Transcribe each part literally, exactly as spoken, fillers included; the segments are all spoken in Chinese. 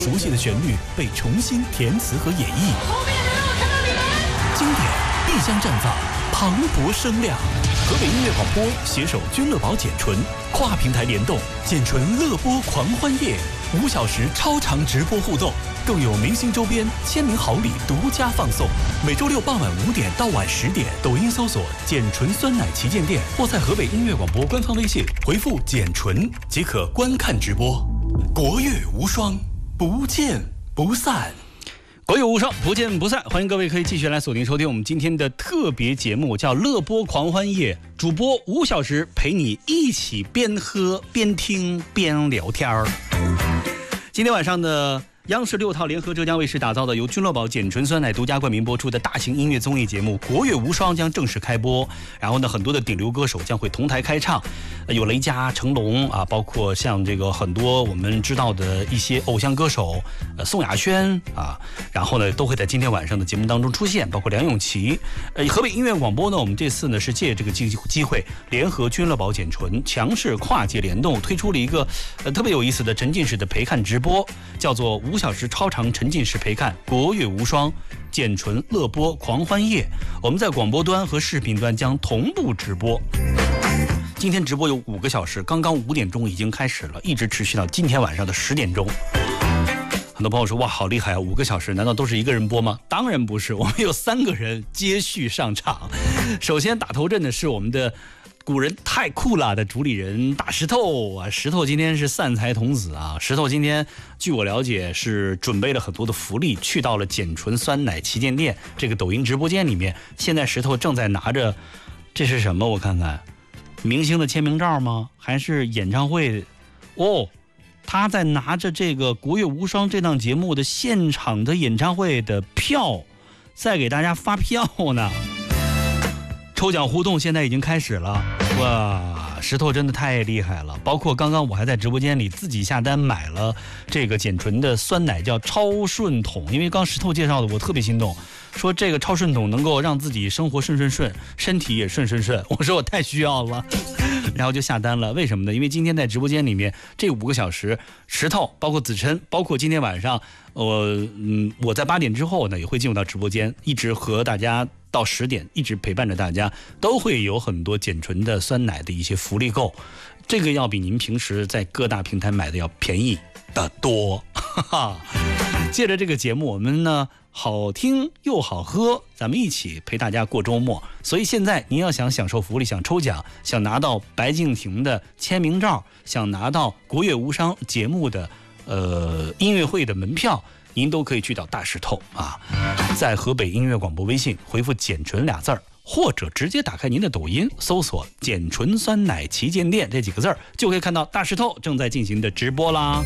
熟悉的旋律被重新填词和演绎， 后面的人看到你们， 经典必将绽放，磅礴声量。河北音乐广播携手君乐宝简纯，跨平台联动，简纯乐播狂欢夜，五小时超长直播互动，更有明星周边、签名好礼独家放送。每周六傍晚五点到晚十点，抖音搜索“简纯酸奶旗舰店”，或在河北音乐广播官方微信回复“简纯”即可观看直播。国乐无双，不见不散。 国乐无双，不见不散。欢迎各位可以继续来锁定收听我们今天的特别节目，叫乐播狂欢夜，主播五小时陪你一起边喝边听边聊天儿。今天晚上的央视六套联合浙江卫视打造的由君乐宝简纯酸奶独家冠名播出的大型音乐综艺节目《国乐无双》将正式开播。然后呢，很多的顶流歌手将会同台开唱，呃、有雷佳、成龙啊，包括像这个很多我们知道的一些偶像歌手，呃，宋亚轩啊，然后呢都会在今天晚上的节目当中出现，包括梁咏琪。呃，河北音乐广播呢，我们这次呢是借这个机机会，联合君乐宝简纯，强势跨界联动，推出了一个呃特别有意思的沉浸式的陪看直播，叫做五小时超长沉浸式陪看国乐无双简纯乐播狂欢夜。我们在广播端和视频端将同步直播。今天直播有五个小时，刚刚五点钟已经开始了，一直持续到今天晚上的十点钟。很多朋友说哇，好厉害啊！五个小时难道都是一个人播吗？当然不是，我们有三个人接续上场。首先打头阵的是我们的古人太酷了的主理人大石头啊，石头今天是散财童子啊！石头今天据我了解是准备了很多的福利，去到了简纯酸奶旗舰店这个抖音直播间里面。现在石头正在拿着，这是什么？我看看，明星的签名照吗？还是演唱会？哦，他在拿着这个《国乐无双》这档节目的现场的演唱会的票，在给大家发票呢。抽奖互动现在已经开始了，哇，石头真的太厉害了！包括刚刚我还在直播间里自己下单买了这个简纯的酸奶，叫超顺桶，因为刚石头介绍的我特别心动，说这个超顺桶能够让自己生活顺顺顺，身体也顺顺顺，我说我太需要了，然后就下单了。为什么呢？因为今天在直播间里面这五个小时，石头包括子琛，包括今天晚上我嗯我在八点之后呢也会进入到直播间，一直和大家到十点一直陪伴着大家，都会有很多简纯的酸奶的一些福利购，这个要比您平时在各大平台买的要便宜得多。哈哈，借着这个节目，我们呢好听又好喝，咱们一起陪大家过周末。所以现在您要想享受福利，想抽奖，想拿到白敬亭的签名照，想拿到国乐无双节目的呃音乐会的门票，您都可以去到大石头啊，在河北音乐广播微信回复简纯俩字儿，或者直接打开您的抖音搜索简纯酸奶旗舰店这几个字儿，就可以看到大石头正在进行的直播啦。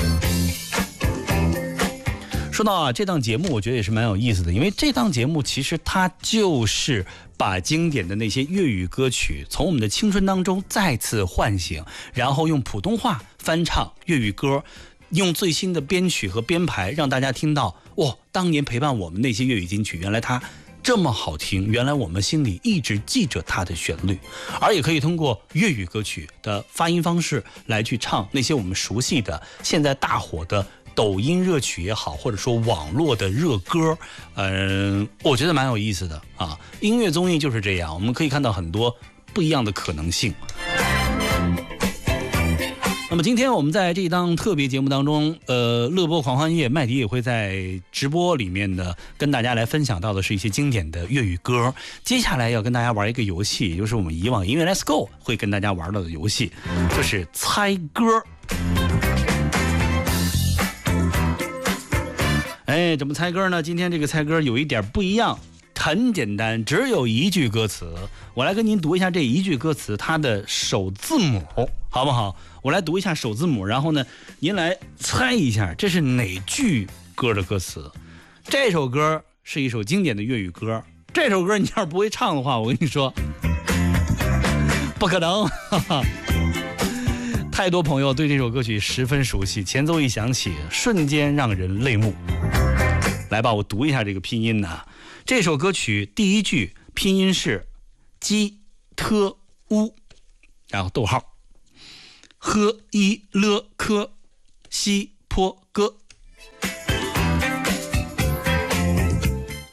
说到啊，这档节目我觉得也是蛮有意思的，因为这档节目其实它就是把经典的那些粤语歌曲从我们的青春当中再次唤醒，然后用普通话翻唱粤语歌，用最新的编曲和编排让大家听到，哇，当年陪伴我们那些粤语金曲，原来它这么好听，原来我们心里一直记着它的旋律。而也可以通过粤语歌曲的发音方式来去唱那些我们熟悉的现在大火的抖音热曲也好，或者说网络的热歌，嗯、呃，我觉得蛮有意思的啊。音乐综艺就是这样，我们可以看到很多不一样的可能性。那么今天我们在这一档特别节目当中，呃，乐播狂欢夜，麦迪也会在直播里面呢跟大家来分享到的是一些经典的粤语歌。接下来要跟大家玩一个游戏，也就是我们以往音乐 Let's Go 会跟大家玩到的游戏，就是猜歌。哎，怎么猜歌呢？今天这个猜歌有一点不一样，很简单，只有一句歌词。我来跟您读一下这一句歌词它的首字母，好不好？我来读一下首字母，然后呢，您来猜一下这是哪句歌的歌词。这首歌是一首经典的粤语歌，这首歌你要是不会唱的话，我跟你说不可能。哈哈，太多朋友对这首歌曲十分熟悉，前奏一响起，瞬间让人泪目。来吧，我读一下这个拼音呢、啊。这首歌曲第一句拼音是鸡特乌，然后逗号，呵一了科西坡歌。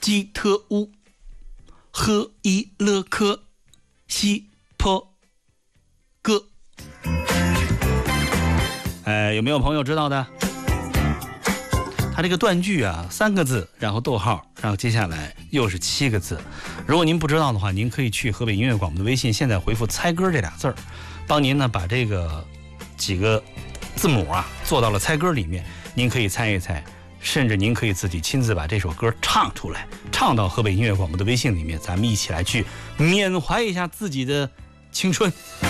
西特乌，喝一勒科，西坡哥。哎，有没有朋友知道的？它这个断句啊，三个字，然后逗号，然后接下来又是七个字。如果您不知道的话，您可以去河北音乐广播的微信，现在回复猜歌这俩字儿，帮您呢把这个几个字母啊做到了猜歌里面，您可以猜一猜，甚至您可以自己亲自把这首歌唱出来，唱到河北音乐广播的微信里面，咱们一起来去缅怀一下自己的青春。